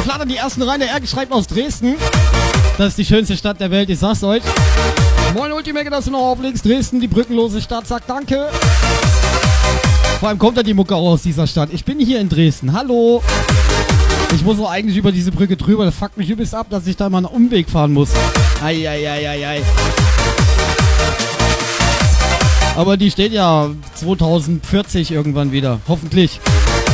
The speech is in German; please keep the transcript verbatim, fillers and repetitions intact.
flattern die ersten rein. Der Erke schreibt aus Dresden. Das ist die schönste Stadt der Welt, ich sag's euch. Moin Ultimate, dass du noch auflegst. Dresden, die brückenlose Stadt, sagt danke. Vor allem kommt da die Mucke auch aus dieser Stadt. Ich bin hier in Dresden. Hallo. Ich muss auch eigentlich über diese Brücke drüber. Das fuckt mich übelst ab, dass ich da mal einen Umweg fahren muss. Eieieiei. Aber die steht ja zweitausendvierzig irgendwann wieder. Hoffentlich.